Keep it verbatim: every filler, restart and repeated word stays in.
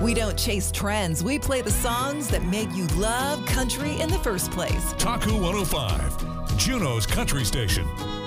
We don't chase trends. We play the songs that made you love country in the first place. Taku one oh five, Juneau's country station.